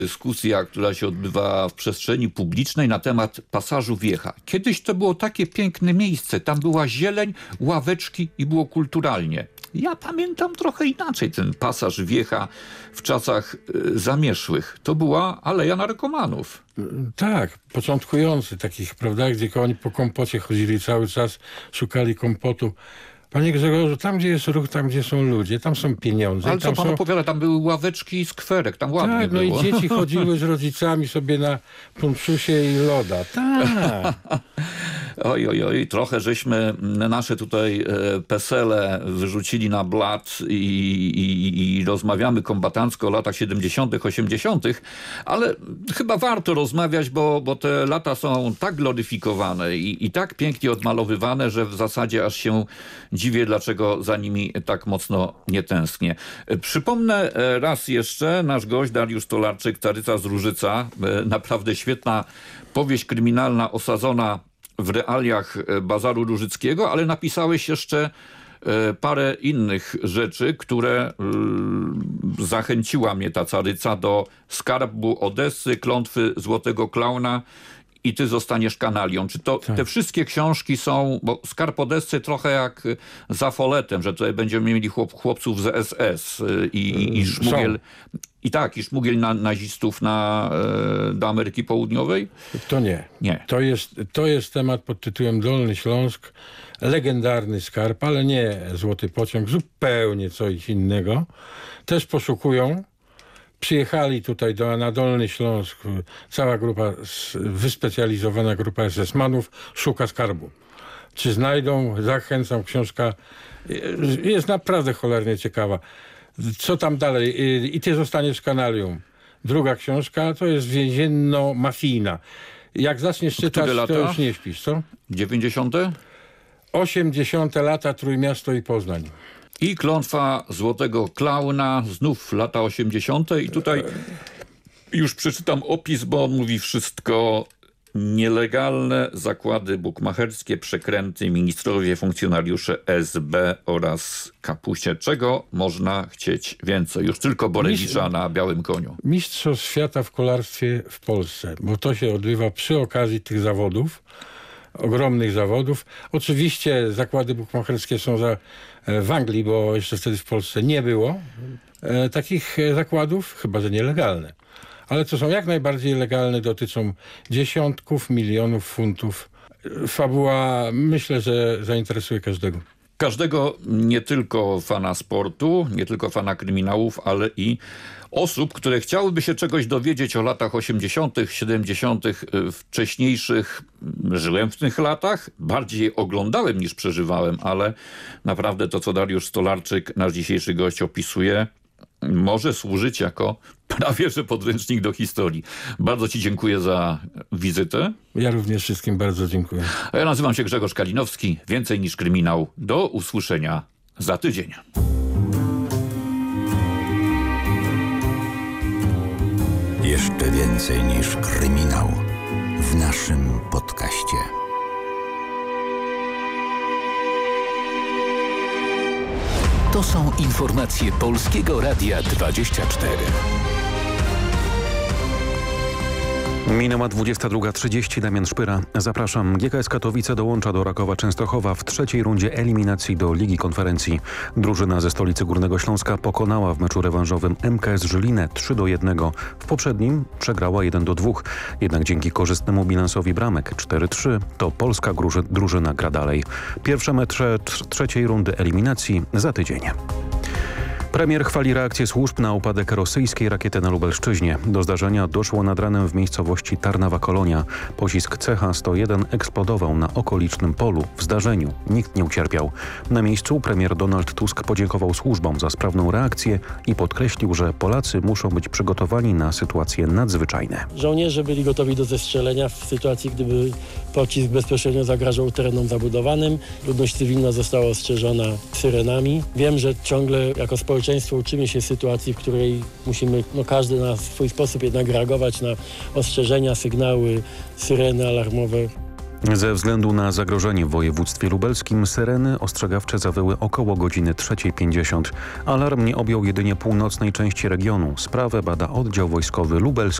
Dyskusja, która się odbywa w przestrzeni publicznej na temat pasażu Wiecha. Kiedyś to było takie piękne miejsce. Tam była zieleń, ławeczki i było kulturalnie. Ja pamiętam trochę inaczej ten pasaż Wiecha w czasach zamierzchłych. To była aleja narkomanów. Tak, początkujący takich, prawda, gdzie oni po kompocie chodzili cały czas, szukali kompotu. Panie Grzegorzu, tam gdzie jest ruch, tam gdzie są ludzie, tam są pieniądze. Ale co pan opowiada, tam były ławeczki i skwerek, tam ładnie tak, było. No i dzieci chodziły z rodzicami sobie na punczusie i loda. Tak. Oj, trochę żeśmy nasze tutaj PESEL-e wyrzucili na blat i rozmawiamy kombatancko o latach 70., 80., ale chyba warto rozmawiać, bo te lata są tak gloryfikowane i tak pięknie odmalowywane, że w zasadzie aż się dziwię, dlaczego za nimi tak mocno nie tęsknię. Przypomnę raz jeszcze, nasz gość Dariusz Stolarczyk, Caryca z Różyca, naprawdę świetna powieść kryminalna osadzona w realiach Bazaru Różyckiego, ale napisałeś jeszcze parę innych rzeczy, które zachęciła mnie ta Caryca do Skarbu Odessy, Klątwy Złotego Klauna i Ty zostaniesz kanalią. Czy to te wszystkie książki są, bo Skarb Odessy trochę jak za Foletem, że tutaj będziemy mieli chłopców z SS i szmugiel. I tak, i szmugiel nazistów do Ameryki Południowej? To nie. To jest temat pod tytułem Dolny Śląsk, legendarny skarb, ale nie Złoty Pociąg, zupełnie coś innego. Też poszukują. Przyjechali tutaj na Dolny Śląsk, cała grupa, wyspecjalizowana grupa SS-manów szuka skarbu. Czy znajdą? Zachęcam, książka jest naprawdę cholernie ciekawa. Co tam dalej? I Ty zostaniesz kanalią. Druga książka to jest więzienno-mafijna. Jak zaczniesz czytać, to już nie śpisz, co? 90. 80. lata, Trójmiasto i Poznań. I Klątwa Złotego Klauna, znów lata 80. I tutaj już przeczytam opis, bo on mówi wszystko. Nielegalne zakłady bukmacherskie, przekręty, ministrowie, funkcjonariusze SB oraz kapuście. Czego można chcieć więcej? Już tylko Borewicza na białym koniu. Mistrzostw świata w kolarstwie w Polsce, bo to się odbywa przy okazji tych zawodów, ogromnych zawodów. Oczywiście zakłady bukmacherskie są w Anglii, bo jeszcze wtedy w Polsce nie było takich zakładów, chyba że nielegalne. Ale to są jak najbardziej legalne, dotyczą dziesiątków milionów funtów. Fabuła, myślę, że zainteresuje każdego. Każdego, nie tylko fana sportu, nie tylko fana kryminałów, ale i osób, które chciałyby się czegoś dowiedzieć o latach 80., 70., wcześniejszych. Żyłem w tych latach, bardziej oglądałem niż przeżywałem, ale naprawdę to, co Dariusz Stolarczyk, nasz dzisiejszy gość, opisuje, może służyć jako prawie że podręcznik do historii. Bardzo Ci dziękuję za wizytę. Ja również wszystkim bardzo dziękuję. A ja nazywam się Grzegorz Kalinowski. Więcej niż kryminał. Do usłyszenia za tydzień. Jeszcze więcej niż kryminał w naszym podcaście. To są informacje Polskiego Radia 24. Minęła 22:30. Damian Szpyra. Zapraszam. GKS Katowice dołącza do Rakowa Częstochowa w trzeciej rundzie eliminacji do Ligi Konferencji. Drużyna ze stolicy Górnego Śląska pokonała w meczu rewanżowym MKS Żylinę 3-1. W poprzednim przegrała 1-2. Jednak dzięki korzystnemu bilansowi bramek 4-3 to polska drużyna gra dalej. Pierwsze mecze trzeciej rundy eliminacji za tydzień. Premier chwali reakcję służb na upadek rosyjskiej rakiety na Lubelszczyźnie. Do zdarzenia doszło nad ranem w miejscowości Tarnawa-Kolonia. Pocisk CH-101 eksplodował na okolicznym polu. W zdarzeniu nikt nie ucierpiał. Na miejscu premier Donald Tusk podziękował służbom za sprawną reakcję i podkreślił, że Polacy muszą być przygotowani na sytuacje nadzwyczajne. Żołnierze byli gotowi do zestrzelenia w sytuacji, gdyby pocisk bezpośrednio zagrażał terenom zabudowanym. Ludność cywilna została ostrzeżona syrenami. Wiem, że ciągle jako społeczeństwo uczymy się sytuacji, w której musimy każdy na swój sposób jednak reagować na ostrzeżenia, sygnały, syreny alarmowe. Ze względu na zagrożenie w województwie lubelskim syreny ostrzegawcze zawyły około godziny 3:50. Alarm nie objął jedynie północnej części regionu. Sprawę bada oddział wojskowy lubelski.